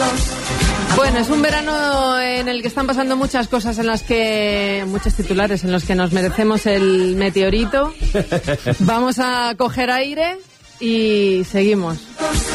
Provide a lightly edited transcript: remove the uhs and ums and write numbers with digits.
Bueno, es un verano en el que están pasando muchas cosas, muchos titulares en los que nos merecemos el meteorito. Vamos a coger aire y seguimos.